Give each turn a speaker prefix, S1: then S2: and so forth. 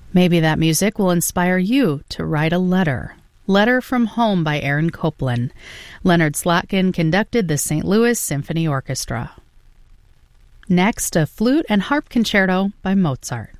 S1: Maybe that music will inspire you to write a letter. Letter from Home by Aaron Copland. Leonard Slotkin conducted the St. Louis Symphony Orchestra. Next, a flute and harp concerto by Mozart.